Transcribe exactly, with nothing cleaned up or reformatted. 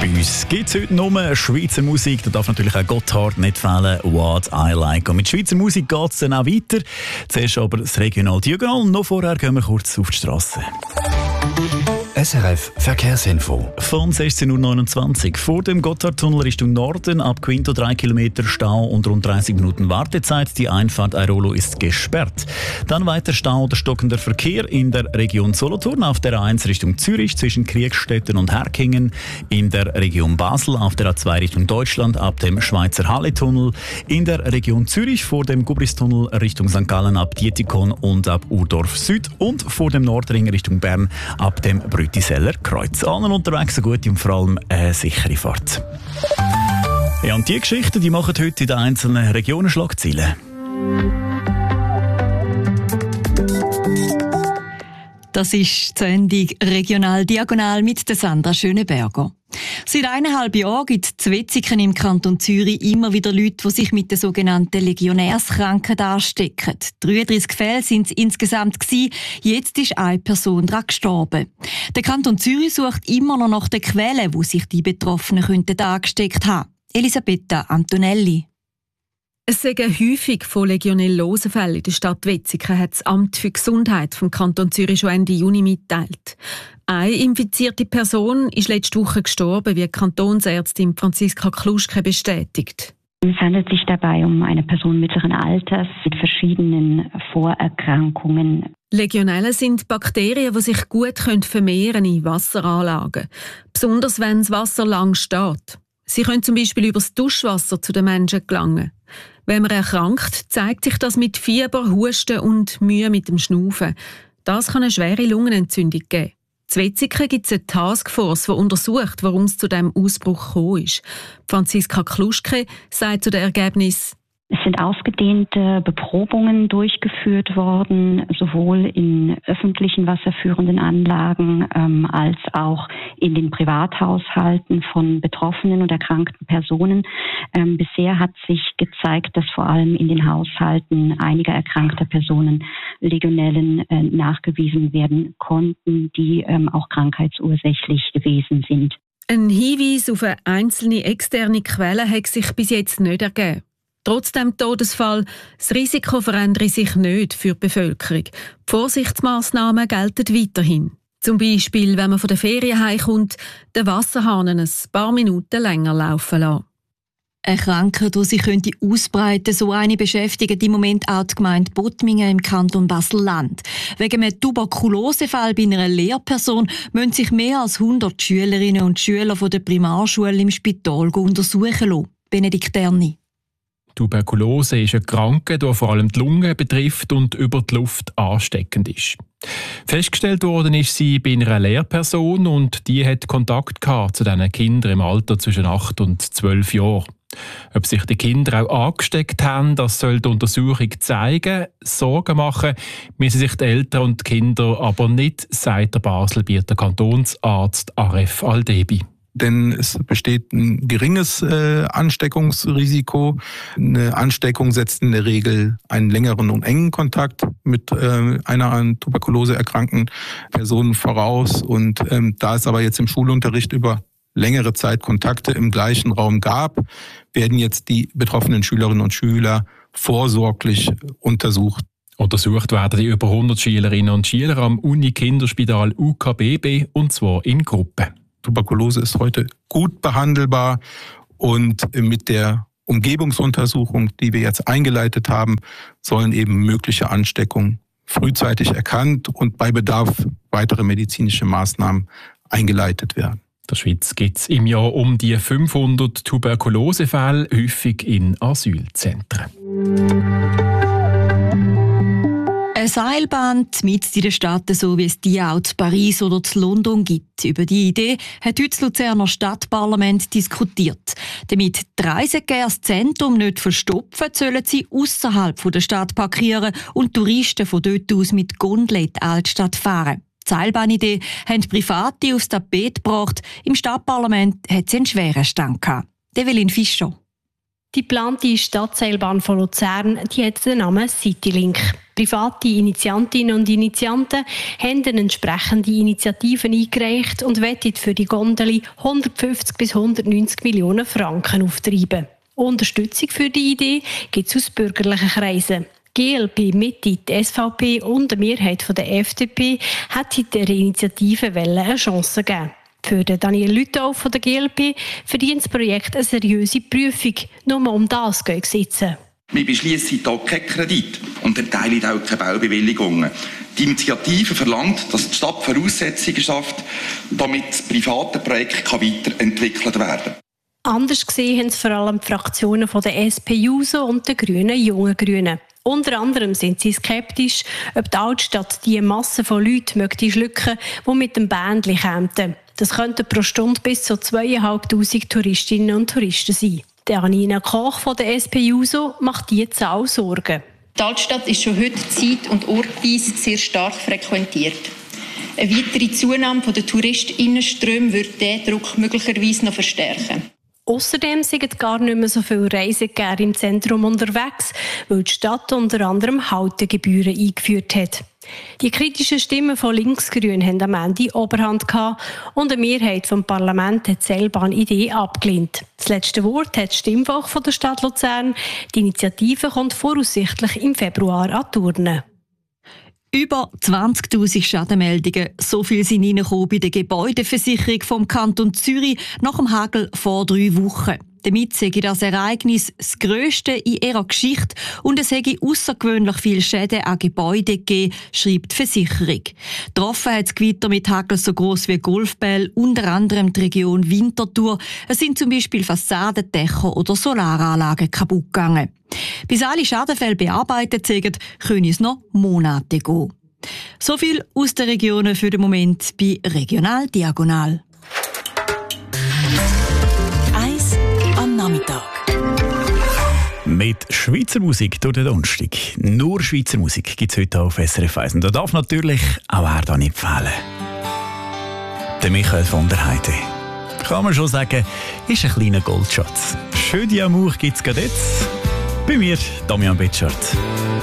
Bei uns gibt es heute nur Schweizer Musik. Da darf natürlich auch Gotthard nicht fehlen. What I Like. Und mit Schweizer Musik geht es dann auch weiter. Zuerst aber das Regional-Diagonal. Noch vorher gehen wir kurz auf die Straße. S R F Verkehrsinfo. Von sechzehn Uhr neunundzwanzig. Vor dem Gotthardtunnel Richtung Norden ab Quinto drei Kilometer Stau und rund dreißig Minuten Wartezeit. Die Einfahrt Airolo ist gesperrt. Dann weiter Stau oder stockender Verkehr in der Region Solothurn auf der A eins Richtung Zürich zwischen Kriegstetten und Herkingen. In der Region Basel auf der A zwei Richtung Deutschland ab dem Schweizer Halle-Tunnel. In der Region Zürich vor dem Gubristunnel Richtung Sankt Gallen ab Dietikon und ab Urdorf Süd. Und vor dem Nordring Richtung Bern ab dem Brütiseller Kreuz. Allen unterwegs eine gute und vor allem eine sichere Fahrt. Ja, und die Geschichten, die machen heute in den einzelnen Regionen Schlagzeilen. Das ist die Sendung «Regional Diagonal» mit der Sandra Schöneberger. Seit eineinhalb Jahren gibt es in Wetzikon im Kanton Zürich immer wieder Leute, die sich mit der sogenannten Legionärskrankheit anstecken. dreiunddreissig Fälle sind es insgesamt gewesen. Jetzt ist eine Person daran gestorben. Der Kanton Zürich sucht immer noch nach den Quellen, wo sich die Betroffenen könnten angesteckt haben. Elisabetta Antonelli. Es sind häufig von Legionellosenfällen in der Stadt Wetzikon, hat das Amt für Gesundheit vom Kanton Zürich schon Ende Juni mitteilt. Eine infizierte Person ist letzte Woche gestorben, wie die Kantonsärztin Franziska Kluschke bestätigt. Es handelt sich dabei um eine Person mittleren Alters mit verschiedenen Vorerkrankungen. Legionellen sind Bakterien, die sich gut vermehren in Wasseranlagen, besonders wenn das Wasser lang steht. Sie können zum Beispiel über das Duschwasser zu den Menschen gelangen. Wenn man erkrankt, zeigt sich das mit Fieber, Husten und Mühe mit dem Schnaufen. Das kann eine schwere Lungenentzündung geben. In Wetzikon gibt es eine Taskforce, die untersucht, warum es zu diesem Ausbruch gekommen ist. Franziska Kluschke sagt zu dem Ergebnis: Es sind ausgedehnte Beprobungen durchgeführt worden, sowohl in öffentlichen wasserführenden Anlagen ähm, als auch in den Privathaushalten von betroffenen und erkrankten Personen. Ähm, bisher hat sich gezeigt, dass vor allem in den Haushalten einiger erkrankter Personen Legionellen äh, nachgewiesen werden konnten, die ähm, auch krankheitsursächlich gewesen sind. Ein Hinweis auf eine einzelne externe Quelle hat sich bis jetzt nicht ergeben. Trotz dem Todesfall, das Risiko verändere sich nicht für die Bevölkerung. Die Vorsichtsmaßnahmen gelten weiterhin. Zum Beispiel, wenn man von der Ferien heimkommt, den Wasserhahn ein paar Minuten länger laufen lassen. Eine Krankheit, die sich könnte ausbreiten, so eine beschäftigt im Moment auch die Gemeinde Bottmingen im Kanton Basel-Land. Wegen einem Tuberkulosefall bei einer Lehrperson müssen sich mehr als hundert Schülerinnen und Schüler von der Primarschule im Spital untersuchen lassen. Benedikt Erni. Tuberkulose ist eine Krankheit, die vor allem die Lunge betrifft und über die Luft ansteckend ist. Festgestellt worden ist sie bei einer Lehrperson und die hat Kontakt gehabt zu diesen Kindern im Alter zwischen acht und zwölf Jahren. Ob sich die Kinder auch angesteckt haben, das soll die Untersuchung zeigen. Sorgen machen müssen sich die Eltern und die Kinder aber nicht, sagt der Baselbieter Kantonsarzt Aref Aldebi. Denn es besteht ein geringes äh, Ansteckungsrisiko. Eine Ansteckung setzt in der Regel einen längeren und engen Kontakt mit äh, einer an Tuberkulose erkrankten Person voraus. Und ähm, da es aber jetzt im Schulunterricht über längere Zeit Kontakte im gleichen Raum gab, werden jetzt die betroffenen Schülerinnen und Schüler vorsorglich untersucht. Untersucht werden die über hundert Schülerinnen und Schüler am Uni-Kinderspital U K B B, und zwar in Gruppen. Tuberkulose ist heute gut behandelbar und mit der Umgebungsuntersuchung, die wir jetzt eingeleitet haben, sollen eben mögliche Ansteckungen frühzeitig erkannt und bei Bedarf weitere medizinische Maßnahmen eingeleitet werden. In der Schweiz gibt es im Jahr um die fünfhundert Tuberkulosefälle, häufig in Asylzentren. Eine Seilbahn mitten in der Stadt, so wie es die auch in Paris oder in London gibt. Über die Idee hat heute das Luzerner Stadtparlament diskutiert. Damit die Reisegäste das Zentrum nicht verstopfen, sollen sie ausserhalb der Stadt parkieren und Touristen von dort aus mit Gondel in die Altstadt fahren. Die Seilbahnidee haben Private aufs Tapet gebracht. Im Stadtparlament hat sie einen schweren Stand gehabt. Develin Fischer. Die geplante Stadtseilbahn von Luzern die hat den Namen Citylink. Private Initiantinnen und Initianten haben eine entsprechende Initiative eingereicht und wollen für die Gondel hundertfünfzig bis hundertneunzig Millionen Franken auftreiben. Unterstützung für die Idee gibt es aus bürgerlichen Kreisen. G L P, Mitte, die S V P und eine Mehrheit der F D P hat der Initiative eine Chance gegeben. Für Daniel Lüthoff von der G L P verdient das Projekt eine seriöse Prüfung. Nur um das geht es jetzt. Wir beschließen hier keinen Kredit und erteilen auch keine Baubewilligungen. Die Initiative verlangt, dass die Stadt Voraussetzungen schafft, damit das private Projekt weiterentwickelt werden kann. Anders gesehen haben es vor allem die Fraktionen von der S P U S O und der Grünen Jungen Grünen. Unter anderem sind sie skeptisch, ob die Altstadt die Masse von Leuten möchte schlucken, die mit dem Bändchen kämen. Das könnten pro Stunde bis zu zweitausendfünfhundert Touristinnen und Touristen sein. Der Anina Koch von der S P U S O macht diese Zahl Sorgen. Die Altstadt ist schon heute zeit- und ortweise sehr stark frequentiert. Eine weitere Zunahme der Touristinnenströme würde diesen Druck möglicherweise noch verstärken. Außerdem sind gar nicht mehr so viele Reisegäste im Zentrum unterwegs, weil die Stadt unter anderem Haltegebühren eingeführt hat. Die kritischen Stimmen von Linksgrün haben am Ende Oberhand gehabt und eine Mehrheit vom Parlament hat die Seilbahn-Idee abgelehnt. Das letzte Wort hat das Stimmvolk von der Stadt Luzern. Die Initiative kommt voraussichtlich im Februar an die Urne. Über zwanzigtausend Schadenmeldungen, so viel sind reingekommen bei der Gebäudeversicherung vom Kanton Zürich nach dem Hagel vor drei Wochen. Damit sei das Ereignis das grösste in ihrer Geschichte und es hätte außergewöhnlich viele Schäden an Gebäuden gegeben, schreibt die Versicherung. Getroffen hat das Gewitter mit Hagel so gross wie Golfbälle, unter anderem die Region Winterthur. Es sind zum Beispiel Fassaden, Dächer oder Solaranlagen kaputt gegangen. Bis alle Schadenfälle bearbeitet sind, können es noch Monate gehen. So viel aus den Regionen für den Moment bei Regional Diagonal. Eis am Nachmittag. Mit Schweizer Musik durch den Donnerstag. Nur Schweizer Musik gibt es heute auf S R F eins. Und da darf natürlich auch er da nicht fehlen. Der Michael von der Heide. Kann man schon sagen, ist ein kleiner Goldschatz. Schön die Amour gibt es gerade jetzt. Bei mir, Damian Betschart.